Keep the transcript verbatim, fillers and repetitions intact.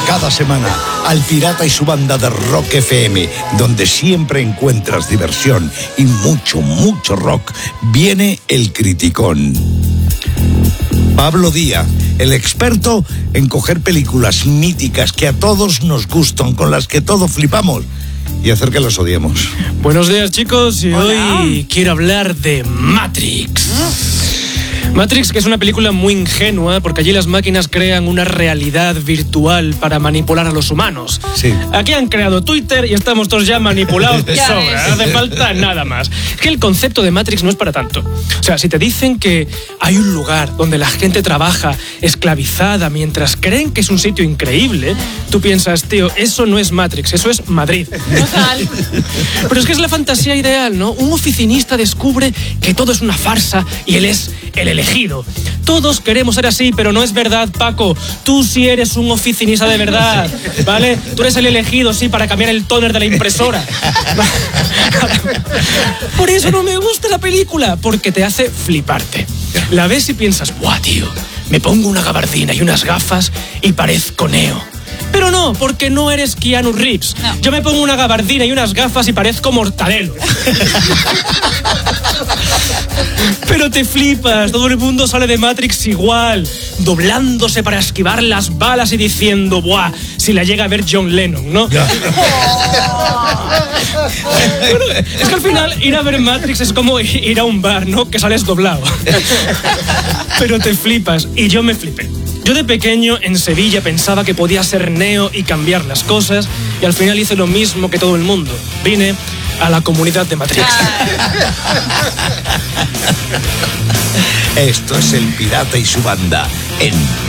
cada semana al Pirata y su banda de Rock F M, donde siempre encuentras diversión y mucho, mucho rock, viene El Criticón. Pablo Díaz, el experto en coger películas míticas que a todos nos gustan, con las que todos flipamos, y hacer que las odiemos. Buenos días, chicos, y Hola. hoy quiero hablar de Matrix. Matrix, que es una película muy ingenua, porque allí las máquinas crean una realidad virtual para manipular a los humanos. Sí. Aquí han creado Twitter y estamos todos ya manipulados de Ya sobra. ves. No hace falta nada más. Es que el concepto de Matrix no es para tanto. O sea, si te dicen que hay un lugar donde la gente trabaja esclavizada mientras creen que es un sitio increíble, tú piensas, tío, eso no es Matrix, eso es Madrid. Total. Pero es que es la fantasía ideal, ¿no? Un oficinista descubre que todo es una farsa y él es el elegido. Todos queremos ser así, pero no es verdad, Paco. Tú sí eres un oficinista de verdad, ¿vale? Tú eres el elegido, sí, para cambiar el tóner de la impresora. Por eso no me gusta la película, porque te hace fliparte. La ves y piensas, ¡buah, tío! Me pongo una gabardina y unas gafas y parezco Neo. Pero no, porque no eres Keanu Reeves. No. Yo me pongo una gabardina y unas gafas y parezco Mortadelo. Pero te flipas, todo el mundo sale de Matrix igual, doblándose para esquivar las balas y diciendo, ¡buah! Si la llega a ver John Lennon, ¿no? Ya. Bueno, es que al final ir a ver Matrix es como ir a un bar, ¿no? Que sales doblado. Pero te flipas, y yo me flipé. Yo de pequeño en Sevilla pensaba que podía ser Neo y cambiar las cosas, y al final hice lo mismo que todo el mundo. Vine a la comunidad de Matrix. Esto es El Pirata y su banda en